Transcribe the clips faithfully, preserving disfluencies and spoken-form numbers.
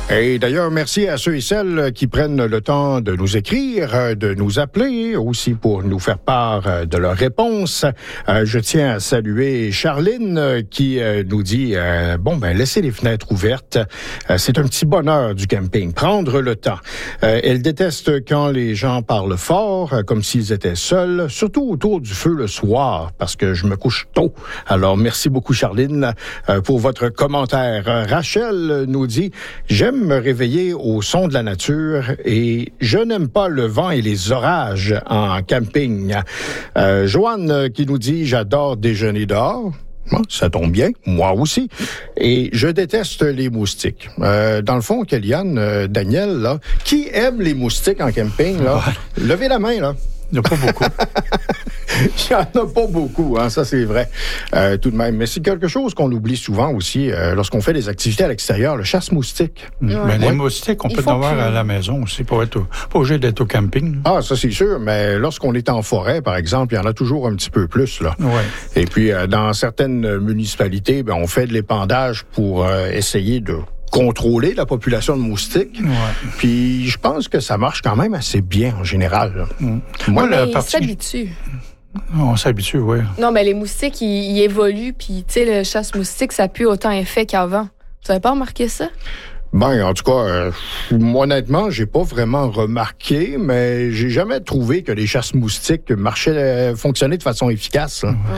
Et d'ailleurs, merci à ceux et celles qui prennent le temps de nous écrire, de nous appeler, aussi pour nous faire part de leurs réponses. Euh, je tiens à saluer Charline qui euh, nous dit euh, « Bon, ben laissez les fenêtres ouvertes. Euh, c'est un petit bonheur du camping. Prendre le temps. Euh, » Elle déteste quand les gens parlent fort, euh, comme s'ils étaient seuls, surtout autour du feu le soir, parce que je me couche tôt. Alors, merci beaucoup, Charline, euh, pour votre commentaire. Euh, Rachel nous dit « J'aime me réveiller au son de la nature et je n'aime pas le vent et les orages en camping. Euh, Joanne qui nous dit « J'adore déjeuner dehors ». Bon, ça tombe bien, moi aussi. Et je déteste les moustiques. Euh, dans le fond, Kellyanne, euh, Daniel, là, qui aime les moustiques en camping, là? Ouais. Levez la main, là. Il n'y en a pas beaucoup. Il n'y en a pas beaucoup, hein, ça c'est vrai, euh, tout de même. Mais c'est quelque chose qu'on oublie souvent aussi euh, lorsqu'on fait des activités à l'extérieur, le chasse-moustique. Ouais. Mais les ouais. moustiques, on Il peut en avoir que... à la maison aussi, pour être au, pas obligé d'être au camping. Ah, ça c'est sûr, mais lorsqu'on est en forêt, par exemple, il y en a toujours un petit peu plus, là. Ouais. Et puis, euh, dans certaines municipalités, ben, on fait de l'épandage pour euh, essayer de contrôler la population de moustiques. Ouais. Puis je pense que ça marche quand même assez bien en général. Mmh. Moi, la partie... s'habitue. On s'habitue, oui. Non, mais les moustiques, ils, ils évoluent, puis tu sais, le chasse-moustique, ça pue autant effet qu'avant. Tu n'avais pas remarqué ça? Ben, en tout cas, euh, moi, honnêtement, j'ai pas vraiment remarqué, mais j'ai jamais trouvé que les chasses-moustiques marchaient, euh, fonctionnaient de façon efficace. Là. Mmh.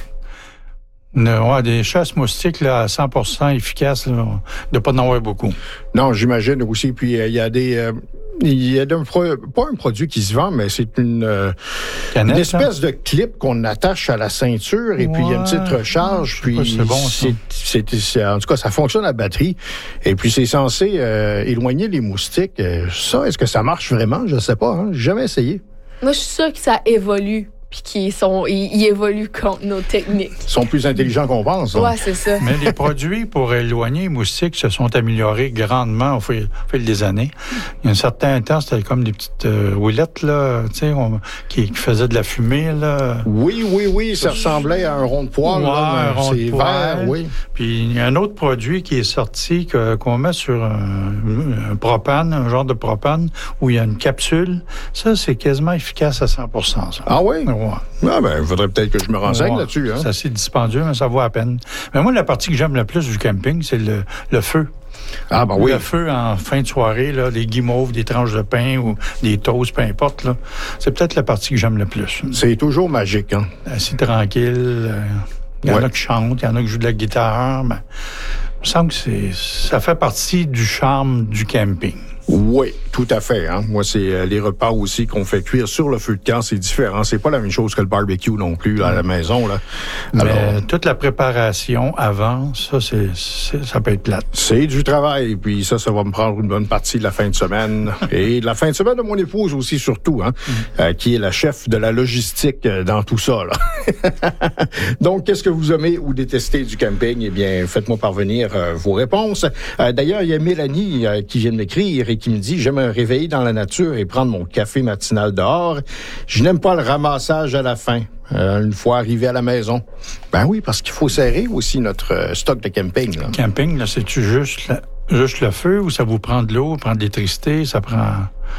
Non, ouais, des chasses moustiques là, à cent pour cent efficaces, là, de pas en avoir beaucoup. Non, j'imagine aussi. Puis il euh, y a des... Euh, il y a un pro, pas un produit qui se vend, mais c'est une, euh, Canette, une espèce là? de clip qu'on attache à la ceinture et ouais, puis il y a une petite recharge. Puis c'est bon, ça. C'est, c'est, c'est, en tout cas, ça fonctionne à batterie. Et puis c'est censé euh, éloigner les moustiques. Ça, est-ce que ça marche vraiment? Je sais pas. Hein? J'ai jamais essayé. Moi, je suis sûre que ça évolue. Puis qu'ils sont, ils, ils évoluent contre nos techniques. Ils sont plus intelligents qu'on pense. Hein? Oui, c'est ça. Mais les produits pour éloigner les moustiques se sont améliorés grandement au fil, au fil des années. Il y a un certain temps, c'était comme des petites euh, ouillettes, là, tu sais, qui, qui faisaient de la fumée, là. Oui, oui, oui, ça ressemblait à un rond de poêle. Ouais, là, un rond c'est de poêle. Vert, oui. Puis il y a un autre produit qui est sorti que, qu'on met sur un, un propane, un genre de propane, où il y a une capsule. Ça, c'est quasiment efficace à cent pour cent, ça. Ah oui? Ouais. Ah ben, il faudrait peut-être que je me renseigne ouais, là-dessus. Hein? C'est assez dispendieux, mais ça vaut à peine. Mais moi, la partie que j'aime le plus du camping, c'est le, le feu. Ah ben oui. Le feu en fin de soirée, là, des guimauves, des tranches de pain ou des toasts, peu importe. Là. C'est peut-être la partie que j'aime le plus. C'est toujours magique. Hein? Assis tranquille. Euh, il y ouais. en a qui chantent, il y en a qui jouent de la guitare. Mais il me semble que c'est, ça fait partie du charme du camping. Oui, tout à fait. Hein. Moi, c'est euh, les repas aussi qu'on fait cuire sur le feu de camp, c'est différent. C'est pas la même chose que le barbecue non plus là, à la maison. Là. Alors, mais toute la préparation avant, ça, c'est, c'est, ça peut être plate. C'est du travail. Puis ça, ça va me prendre une bonne partie de la fin de semaine. Et de la fin de semaine de mon épouse aussi, surtout, hein, mm. euh, qui est la chef de la logistique euh, dans tout ça. Là. Donc, qu'est-ce que vous aimez ou détestez du camping? Eh bien, faites-moi parvenir euh, vos réponses. Euh, d'ailleurs, il y a Mélanie euh, qui vient de m'écrire et qui me dit « J'aime me réveiller dans la nature et prendre mon café matinal dehors. Je n'aime pas le ramassage à la fin, euh, une fois arrivé à la maison. » Ben oui, parce qu'il faut serrer aussi notre euh, stock de camping. Là. Camping, là, c'est-tu juste, la, juste le feu ou ça vous prend de l'eau, prend de l'électricité, ça prend...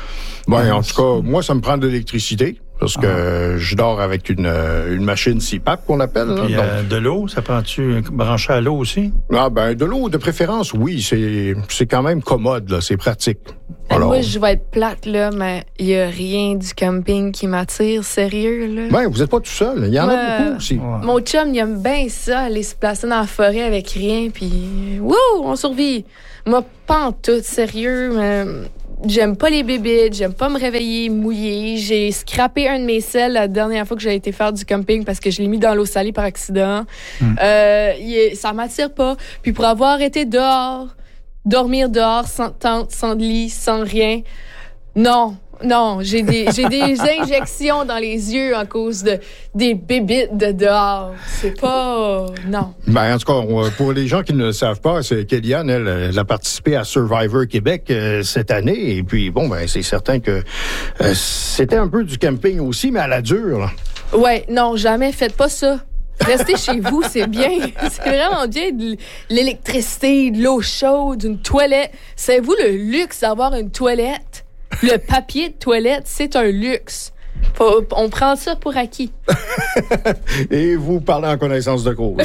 Ben, en tout cas, moi, ça me prend de l'électricité. Parce que ah. je dors avec une, une machine C PAP qu'on appelle. Là, puis, euh, de l'eau, ça prend-tu branché à l'eau aussi? Ah ben de l'eau de préférence, oui. C'est, c'est quand même commode, là, c'est pratique. Alors... Moi, je vais être plate, là, mais il n'y a rien du camping qui m'attire, sérieux. Là. Ben, vous n'êtes pas tout seul. Il y en ouais, a beaucoup aussi. Ouais. Mon chum, il aime bien ça, aller se placer dans la forêt avec rien, puis wouh, on survit. Moi, pas en tout, sérieux, mais... J'aime pas les bébites, j'aime pas me réveiller mouillée. J'ai scrappé un de mes selles la dernière fois que j'ai été faire du camping parce que je l'ai mis dans l'eau salée par accident. Mm. Euh, est, ça m'attire pas. Puis pour avoir été dehors, dormir dehors, sans tente, sans lit, sans rien, non. Non, j'ai des, j'ai des injections dans les yeux à cause de des bébites de dehors. C'est pas... Non. Ben, en tout cas, pour les gens qui ne le savent pas, c'est Kellyanne, elle, elle a participé à Survivor Québec euh, cette année. Et puis, bon, ben, c'est certain que euh, c'était un peu du camping aussi, mais à la dure. Là. Ouais, non, jamais. Faites pas ça. rester chez vous, c'est bien. C'est vraiment bien de l'électricité, de l'eau chaude, une toilette. Savez-vous le luxe d'avoir une toilette? Le papier de toilette, c'est un luxe. Faut, on prend ça pour acquis. Et vous parlez en connaissance de cause.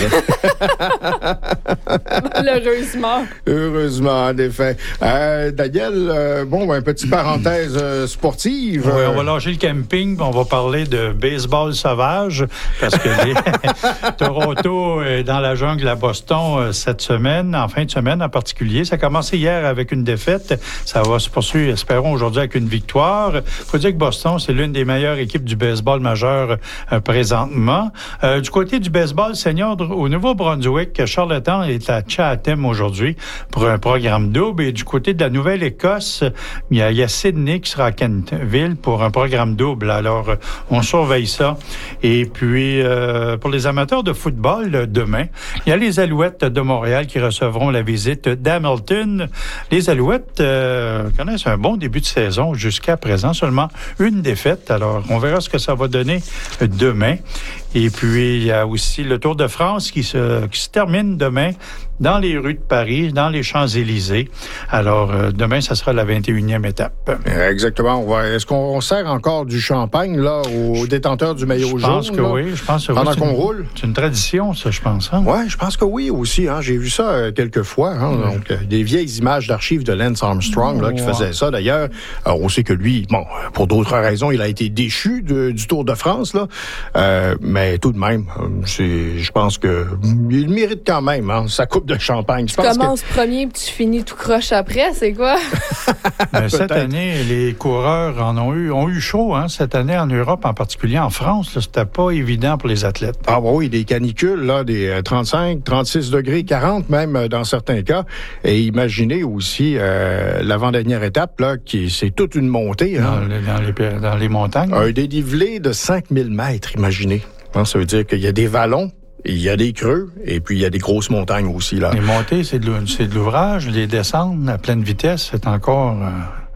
Malheureusement. Heureusement, en effet. Euh, Daniel, euh, bon, ben, petite parenthèse euh, sportive. Oui, on va lâcher le camping, on va parler de baseball sauvage, parce que les... Toronto est dans la jungle à Boston euh, cette semaine, en fin de semaine en particulier. Ça a commencé hier avec une défaite. Ça va se poursuivre, espérons, aujourd'hui avec une victoire. Il faut dire que Boston, c'est l'une des meilleures équipe du baseball majeur euh, présentement. Euh, du côté du baseball senior au Nouveau-Brunswick, Charlottetown est à Chatham aujourd'hui pour un programme double. Et du côté de la Nouvelle-Écosse, il y a, il y a Sydney qui sera à Kentville pour un programme double. Alors, euh, on surveille ça. Et puis, euh, pour les amateurs de football, demain, il y a les Alouettes de Montréal qui recevront la visite d'Hamilton. Les Alouettes euh, connaissent un bon début de saison jusqu'à présent, seulement une défaite. Alors, on verra ce que ça va donner demain. Et puis, il y a aussi le Tour de France qui se, qui se termine demain dans les rues de Paris, dans les Champs-Élysées. Alors, euh, demain, ça sera la vingt et unième étape. Exactement. On va, est-ce qu'on sert encore du champagne là aux détenteurs du maillot jaune? Je pense que là, oui. Je pense que pendant oui, qu'on une, roule. C'est une tradition, ça, je pense. Hein? Oui, je pense que oui aussi. Hein. J'ai vu ça euh, quelques fois. Hein. Mmh. Donc, euh, des vieilles images d'archives de Lance Armstrong là, qui wow. faisait ça. D'ailleurs, alors, on sait que lui, bon, pour d'autres raisons, il a été déchu de, du Tour de France, là. Euh, mais tout de même, c'est, je pense que il mérite quand même hein, sa coupe de champagne. Je tu commences que... premier puis tu finis tout croche après, c'est quoi? Mais cette année, les coureurs en ont eu, ont eu chaud. Hein, cette année, en Europe, en particulier en France, là, c'était pas évident pour les athlètes. Ah bah oui, des canicules, là, des trente-cinq, trente-six degrés, quarante même dans certains cas. Et imaginez aussi euh, l'avant-dernière étape, là, qui c'est toute une montée. Hein. Dans, les, dans, les, dans les montagnes. Un dénivelé de cinq mille mètres, imaginez. Ça veut dire qu'il y a des vallons, il y a des creux, et puis il y a des grosses montagnes aussi, là. Les montées, c'est de, c'est de l'ouvrage. Les descendre à pleine vitesse, c'est encore... Euh...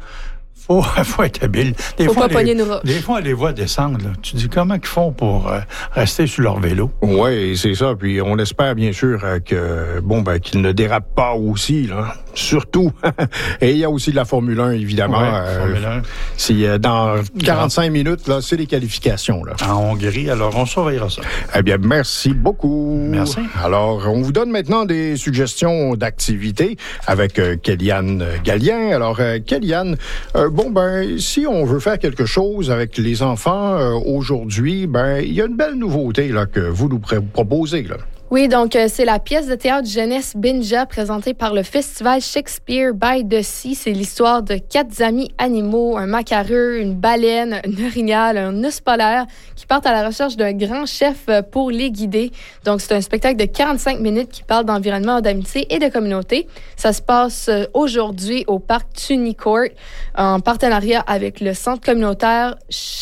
Faut, faut être habile. Des faut fois, pas pogner les, une roche. Des fois, on les voit descendre. Là. Tu dis comment ils font pour euh, rester sur leur vélo? Oui, c'est ça. Puis on espère bien sûr euh, que bon ben qu'ils ne dérapent pas aussi, là. Surtout. Et il y a aussi de la Formule un, évidemment. Ouais, euh, Formule un. C'est euh, dans quarante-cinq minutes, là, c'est les qualifications, là. En Hongrie, alors on surveillera ça. Eh bien, merci beaucoup. Merci. Alors, on vous donne maintenant des suggestions d'activités avec euh, Kellyanne Gallien. Alors, euh, Kellyanne, euh, bon, ben, si on veut faire quelque chose avec les enfants euh, aujourd'hui, ben, il y a une belle nouveauté, là, que vous nous pr- proposez, là. Oui, donc euh, c'est la pièce de théâtre jeunesse Binja présentée par le Festival Shakespeare by the Sea. C'est l'histoire de quatre amis animaux, un macareux, une baleine, un orignal, un ours polaire qui partent à la recherche d'un grand chef pour les guider. Donc c'est un spectacle de quarante-cinq minutes qui parle d'environnement, d'amitié et de communauté. Ça se passe aujourd'hui au parc Tuni Court en partenariat avec le centre communautaire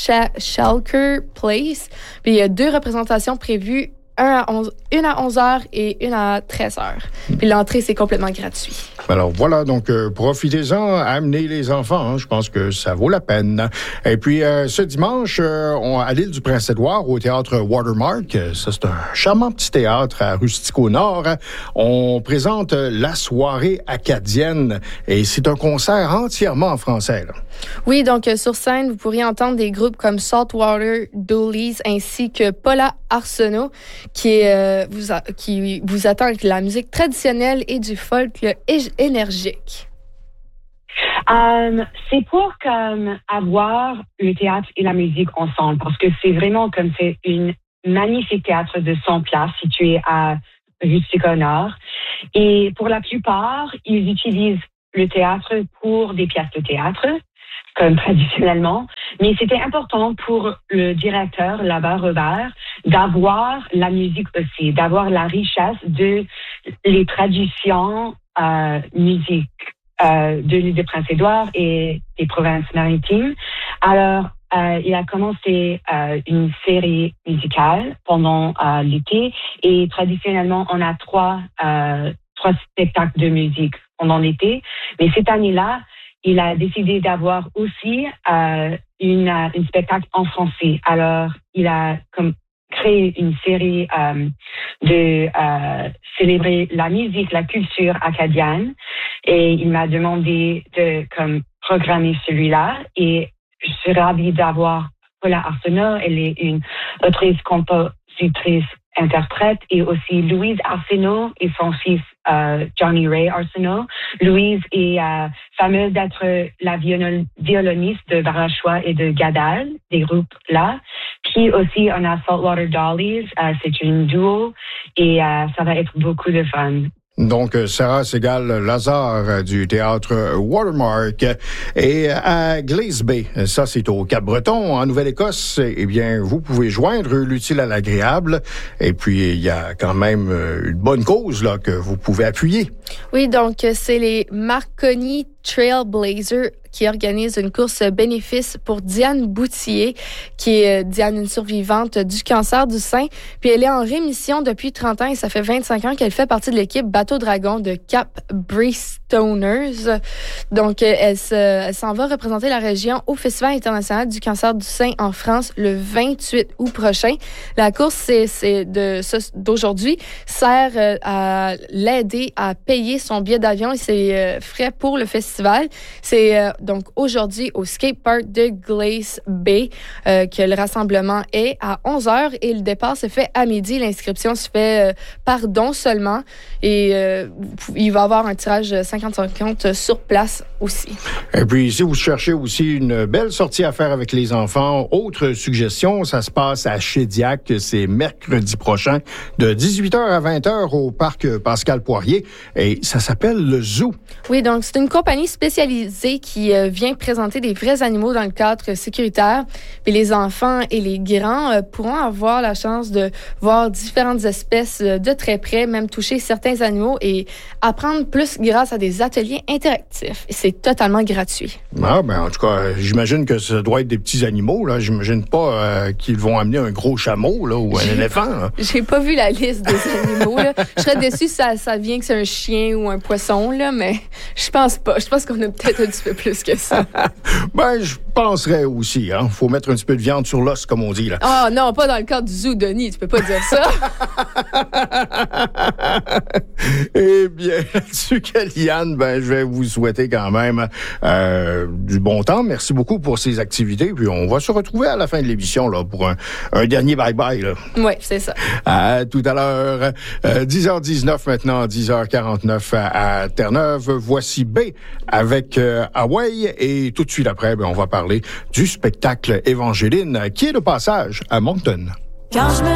Shalker Place. Puis il y a deux représentations prévues. Un à onze, une à onze heures et une à treize heures. Puis l'entrée, c'est complètement gratuit. Alors voilà, donc euh, profitez-en, amenez les enfants, hein, je pense que ça vaut la peine. Et puis euh, ce dimanche, euh, on, à l'île du Prince-Édouard, au théâtre Watermark, euh, ça c'est un charmant petit théâtre à Rustico-Nord, on présente euh, la soirée acadienne et c'est un concert entièrement en français, là. Oui, donc euh, sur scène, vous pourriez entendre des groupes comme Saltwater Doolies ainsi que Paula Arsenault qui, euh, vous a, qui vous attend avec de la musique traditionnelle et du folk là, é- énergique. Um, c'est pour comme avoir le théâtre et la musique ensemble parce que c'est vraiment comme c'est une magnifique théâtre de cent places situé à Rustico-Nord et pour la plupart, ils utilisent le théâtre pour des pièces de théâtre comme traditionnellement, mais c'était important pour le directeur là-bas, Robert, d'avoir la musique aussi, d'avoir la richesse de les traditions euh, musique euh, de l'île de Prince-Édouard et des provinces maritimes. Alors, euh, il a commencé euh, une série musicale pendant euh, l'été et traditionnellement, on a trois, euh, trois spectacles de musique pendant l'été, mais cette année-là, il a décidé d'avoir aussi euh, une, une spectacle en français. Alors, il a comme créé une série euh, de euh, célébrer la musique, la culture acadienne, et il m'a demandé de comme programmer celui-là, et je suis ravie d'avoir Paula Arsenault. Elle est une autrice, compositrice, interprète, et aussi Louise Arsenault et son fils euh, Johnny Ray Arsenault. Louise est euh, fameuse d'être la violon- violoniste de Barachois et de Gadal, des groupes là. Puis aussi on a Saltwater Dollies, euh, c'est une duo, et euh, ça va être beaucoup de fun. Donc, Sarah Segal-Lazare du théâtre Watermark. Et à Glace Bay, ça c'est au Cap-Breton, en Nouvelle-Écosse, eh bien, vous pouvez joindre l'utile à l'agréable. Et puis, il y a quand même une bonne cause là que vous pouvez appuyer. Oui, donc c'est les Marconi Trailblazers qui organisent une course bénéfice pour Diane Boutier, qui est Diane, une survivante du cancer du sein. Puis elle est en rémission depuis trente ans et ça fait vingt-cinq ans qu'elle fait partie de l'équipe Bateau Dragon de Cap Breastoners. Donc, elle, se, elle s'en va représenter la région au Festival international du cancer du sein en France le vingt-huit août prochain. La course, c'est, c'est de, d'aujourd'hui, sert à l'aider à payer son billet d'avion et ses frais pour le festival. C'est euh, donc aujourd'hui au skatepark de Glace Bay euh, que le rassemblement est à onze heures et le départ se fait à midi. L'inscription se fait euh, par don seulement et euh, il va y avoir un tirage cinquante cinquante sur place aussi. Et puis, si vous cherchez aussi une belle sortie à faire avec les enfants, autre suggestion, ça se passe à Chédiac, c'est mercredi prochain de dix-huit heures à vingt heures au parc Pascal Poirier et ça s'appelle le Zoo. Oui, donc c'est une compagnie spécialisée qui euh, vient présenter des vrais animaux dans le cadre sécuritaire. Puis les enfants et les grands euh, pourront avoir la chance de voir différentes espèces euh, de très près, même toucher certains animaux et apprendre plus grâce à des ateliers interactifs. Et c'est totalement gratuit. Ah, ben, en tout cas, j'imagine que ça doit être des petits animaux, là. J'imagine pas euh, qu'ils vont amener un gros chameau, là, ou un J'ai... éléphant, là. J'ai pas vu la liste des animaux, là. Je serais déçue si ça, ça vient que c'est un chien ou un poisson, là, mais je pense pas. Je pense qu'on a peut-être un petit peu plus que ça. Ben, je penserais aussi, hein. Faut mettre un petit peu de viande sur l'os, comme on dit, là. Ah, oh, non, pas dans le cadre du zoo, Denis. Tu peux pas dire ça. Eh bien, là-dessus, Kellyanne, ben, je vais vous souhaiter quand même euh, du bon temps. Merci beaucoup pour ces activités. Puis on va se retrouver à la fin de l'émission là pour un, un dernier bye-bye. Là. Oui, c'est ça. À tout à l'heure. Euh, dix heures dix-neuf maintenant, dix heures quarante-neuf à, à Terre-Neuve. Voici B avec euh, Hawaii. Et tout de suite après, ben, on va parler du spectacle Évangéline qui est de passage à Moncton. Quand je me